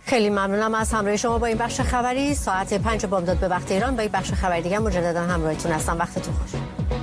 خیلی ممنونم از همراهی شما با این بخش خبری. ساعت 5 بامداد به وقت ایران با این بخش خبری دیگه مجددا همراهتون هستم. وقتتون خوش.